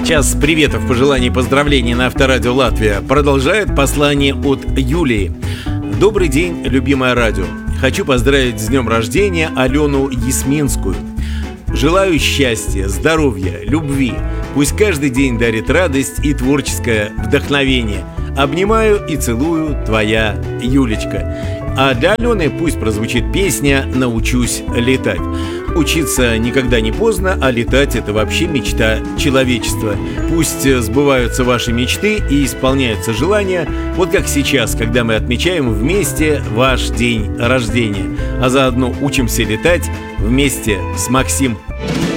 Час приветов, пожеланий, поздравлений на Авторадио Латвия продолжает послание от Юлии. Добрый день, любимое радио. Хочу поздравить с днем рождения Алену Ясминскую. Желаю счастья, здоровья, любви. Пусть каждый день дарит радость и творческое вдохновение. Обнимаю и целую, твоя Юлечка. А для Алены пусть прозвучит песня «Научусь летать». Учиться никогда не поздно, а летать – это вообще мечта человечества. Пусть сбываются ваши мечты и исполняются желания, вот как сейчас, когда мы отмечаем вместе ваш день рождения. А заодно учимся летать вместе с Максим.